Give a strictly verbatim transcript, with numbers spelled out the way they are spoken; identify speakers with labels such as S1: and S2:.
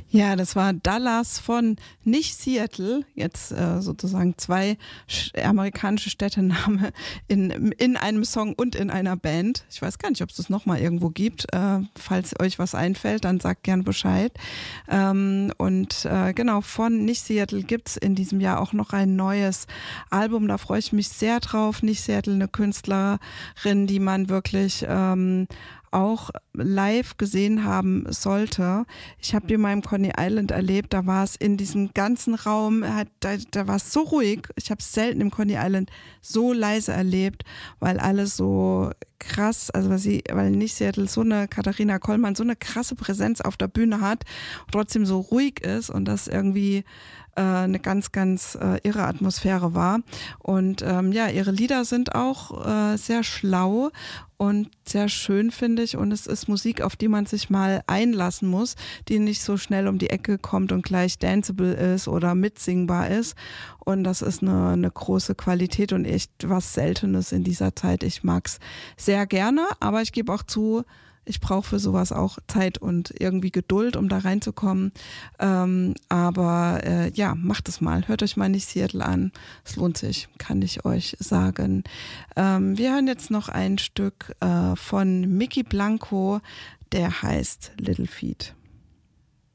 S1: Ja, das war Dallas von nicht Seattle, jetzt äh, sozusagen zwei sch- amerikanische Städtename in, in einem Song und in einer Band. Ich weiß gar nicht, ob es das nochmal irgendwo gibt. Äh, falls euch was einfällt, dann sagt gern Bescheid. Ähm, und äh, genau, von nicht Seattle gibt's in diesem Jahr auch noch ein neues Album. Da freue ich mich sehr drauf. Nicht Seattle, eine Künstlerin, die man wirklich ähm, auch live gesehen haben sollte. Ich habe die mal im Coney Island erlebt, da war es in diesem ganzen Raum, hat, da, da war es so ruhig. Ich habe es selten im Coney Island so leise erlebt, weil alles so krass, also weil sie, weil nicht Seattle so eine Katharina Kollmann so eine krasse Präsenz auf der Bühne hat, trotzdem so ruhig ist und das irgendwie äh, eine ganz, ganz äh, irre Atmosphäre war. Und ähm, ja, ihre Lieder sind auch äh, sehr schlau und sehr schön, finde ich. Und es ist Musik, auf die man sich mal einlassen muss, die nicht so schnell um die Ecke kommt und gleich danceable ist oder mitsingbar ist. Und das ist eine, eine große Qualität und echt was Seltenes in dieser Zeit. Ich mag's sehr gerne, aber ich gebe auch zu, ich brauche für sowas auch Zeit und irgendwie Geduld, um da reinzukommen. Ähm, aber äh, ja, macht es mal. Hört euch mal nicht Seattle an. Es lohnt sich, kann ich euch sagen. Ähm, wir hören jetzt noch ein Stück äh, von Mickey Blanco, der heißt Little Feet.